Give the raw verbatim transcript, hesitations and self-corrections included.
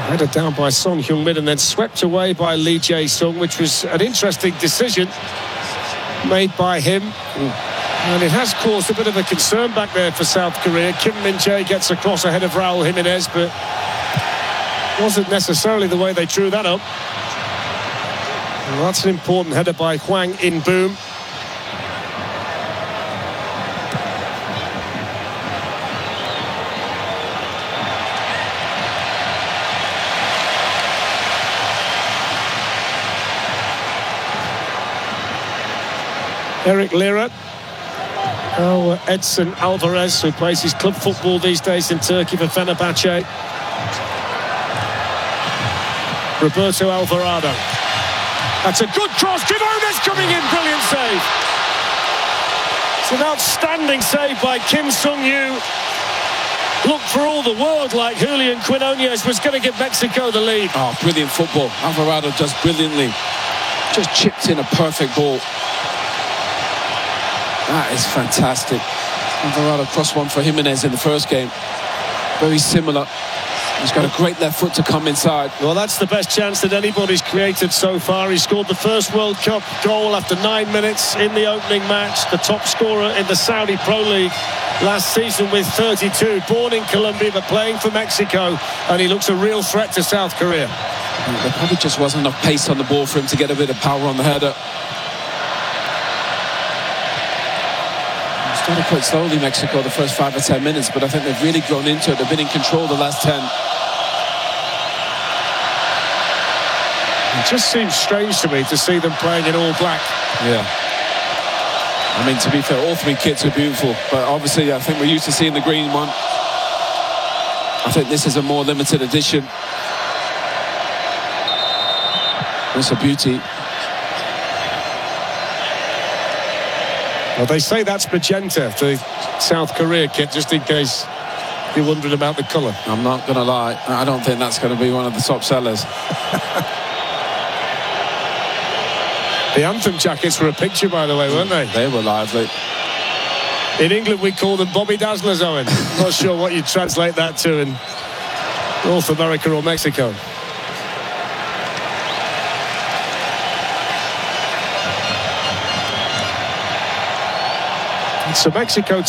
Headed down by Son Heung-min and then swept away by Lee Jae-sung, which was an interesting decision made by him. And it has caused a bit of a concern back there for South Korea. Kim Min-jae gets across ahead of Raul Jimenez, but wasn't necessarily the way they drew that up. Well, that's an important header by Hwang In-boom. Eric Lira. Oh, Edson Alvarez, who plays his club football these days in Turkey for Fenerbahce. Roberto Alvarado. That's a good cross. Quinones coming in. Brilliant save. It's an outstanding save by Kim Sung-yu. Looked for all the world like Julian Quinones was going to give Mexico the lead. Oh, brilliant football. Alvarado does brilliantly. Just chipped in a perfect ball. That is fantastic. Alvarado crossed one for Jimenez in the first game. Very similar. He's got a great left foot to come inside. Well, that's the best chance that anybody's created so far. He scored the first World Cup goal after nine minutes in the opening match. The top scorer in the Saudi Pro League last season with thirty-two. Born in Colombia but playing for Mexico. And he looks a real threat to South Korea. There probably just wasn't enough pace on the ball for him to get a bit of power on the header. Started quite slowly, Mexico, the first five or ten minutes, but I think they've really grown into it. They've been in control the last ten. It just seems strange to me to see them playing in all black. Yeah. I mean, to be fair, all three kits are beautiful, but obviously I think we're used to seeing the green one. I think this is a more limited edition. It's a beauty. Well, they say that's magenta, the South Korea kit, just in case you're wondering about the colour. I'm not going to lie, I don't think that's going to be one of the top sellers. The anthem jackets were a picture, by the way, weren't they? They were lively. In England, we call them Bobby Dazzlers, Owen. Not sure what you translate that to in North America or Mexico. So Mexico